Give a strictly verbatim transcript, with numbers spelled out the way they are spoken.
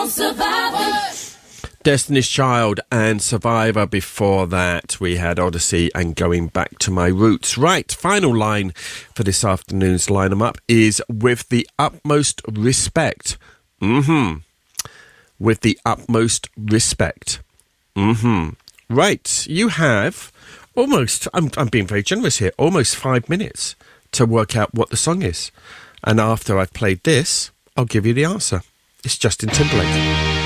on Survivor. Destiny's Child and Survivor. Before that, we had Odyssey and Going Back to My Roots. Right, final line for this afternoon's Line 'em Up is with the utmost respect. Mm-hmm. With the utmost respect. Mm-hmm. Right, you have almost, I'm, I'm being very generous here, almost five minutes to work out what the song is. And after I've played this, I'll give you the answer. It's Justin Timberlake.